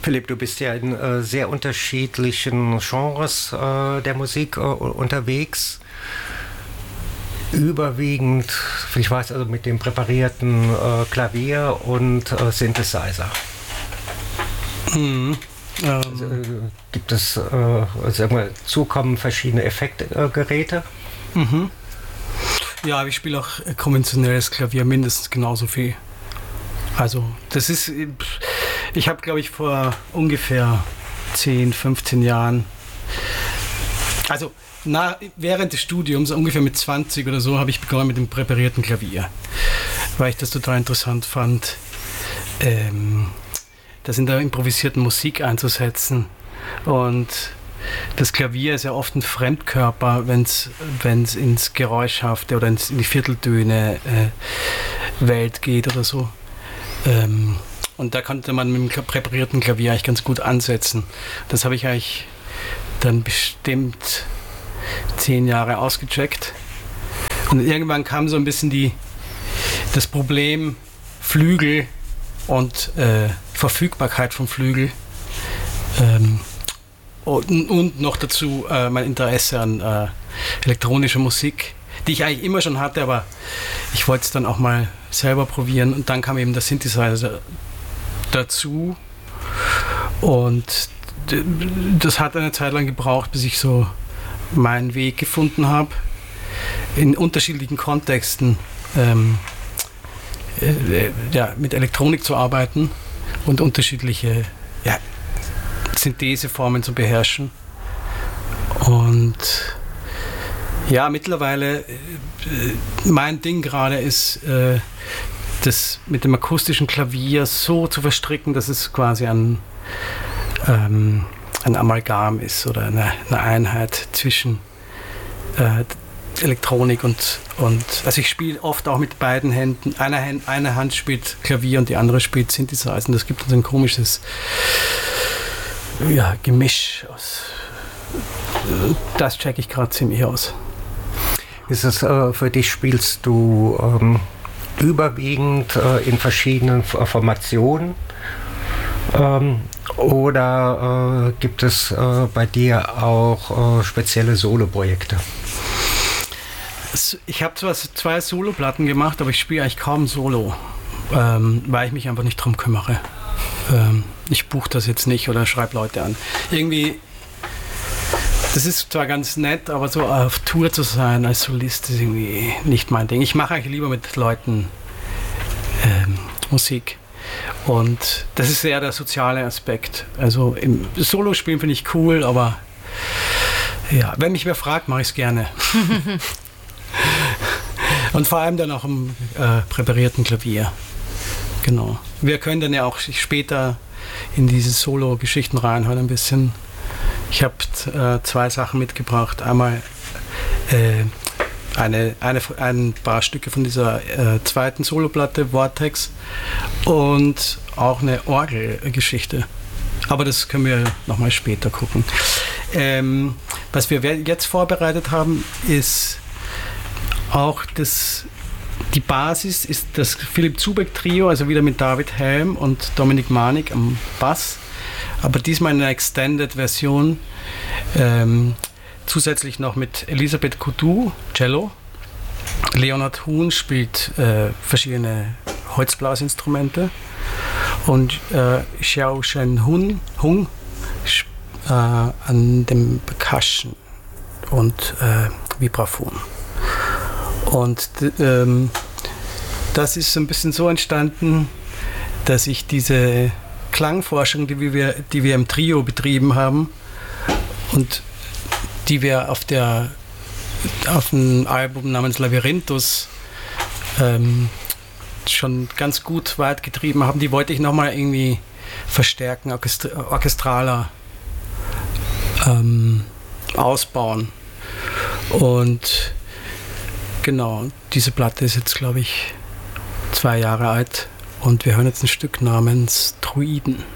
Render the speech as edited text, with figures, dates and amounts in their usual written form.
Philipp, du bist ja in sehr unterschiedlichen Genres der Musik unterwegs. Überwiegend, ich weiß, also mit dem präparierten Klavier und Synthesizer. Also, gibt es, sagen wir, zukommen verschiedene Effektgeräte? Ja, ich spiele auch konventionelles Klavier mindestens genauso viel. Also das ist, ich habe glaube ich vor ungefähr 10, 15 Jahren, also während des Studiums, ungefähr mit 20 oder so, habe ich begonnen mit dem präparierten Klavier, weil ich das total interessant fand, das in der improvisierten Musik einzusetzen. Und das Klavier ist ja oft ein Fremdkörper, wenn es ins Geräuschhafte oder in die Vierteltöne Welt geht oder so. Und da konnte man mit dem präparierten Klavier eigentlich ganz gut ansetzen. Das habe ich eigentlich dann bestimmt 10 Jahre ausgecheckt. Und irgendwann kam so ein bisschen das Problem Flügel und Verfügbarkeit von Flügel. Und noch dazu mein Interesse an elektronischer Musik, die ich eigentlich immer schon hatte, aber ich wollte es dann auch mal selber probieren. Und dann kam eben der Synthesizer dazu. Und das hat eine Zeit lang gebraucht, bis ich so meinen Weg gefunden habe, in unterschiedlichen Kontexten mit Elektronik zu arbeiten und unterschiedliche Syntheseformen zu beherrschen. Und ja, mittlerweile mein Ding gerade ist, das mit dem akustischen Klavier so zu verstricken, dass es quasi ein Amalgam ist oder eine Einheit zwischen Elektronik und also ich spiele oft auch mit beiden Händen. Eine Hand spielt Klavier und die andere spielt Synthesizer. Das gibt uns ein komisches Gemisch aus. Das checke ich gerade ziemlich aus. Ist es für dich, spielst du überwiegend in verschiedenen Formationen oder gibt es bei dir auch spezielle Soloprojekte? Ich habe zwar 2 Soloplatten gemacht, aber ich spiele eigentlich kaum Solo, weil ich mich einfach nicht drum kümmere. Ich buche das jetzt nicht oder schreibe Leute an. Irgendwie, das ist zwar ganz nett, aber so auf Tour zu sein als Solist ist irgendwie nicht mein Ding. Ich mache eigentlich lieber mit Leuten Musik. Und das ist eher der soziale Aspekt. Also im Solo-Spielen finde ich cool, aber ja, wenn mich wer fragt, mache ich es gerne. Und vor allem dann auch im präparierten Klavier. Genau. Wir können dann ja auch später in diese Solo-Geschichten reinhören ein bisschen. Ich habe 2 Sachen mitgebracht. Einmal ein paar Stücke von dieser zweiten Soloplatte, Vortex, und auch eine Orgelgeschichte. Aber das können wir nochmal später gucken. Was wir jetzt vorbereitet haben, ist auch die Basis ist das Philipp Zubeck Trio, also wieder mit David Helm und Dominik Manik am Bass, aber diesmal in einer Extended-Version, zusätzlich noch mit Elisabeth Coutu, Cello, Leonhard Huhn spielt verschiedene Holzblasinstrumente und Xiao Shen Hung an dem Percussion und Vibraphon. Und das ist ein bisschen so entstanden, dass ich diese Klangforschung, die wir im Trio betrieben haben und die wir auf dem Album namens Labyrinthus schon ganz gut weit getrieben haben, die wollte ich nochmal irgendwie verstärken, orchestraler ausbauen. Und genau, diese Platte ist jetzt, glaube ich, 2 Jahre alt und wir hören jetzt ein Stück namens Druiden.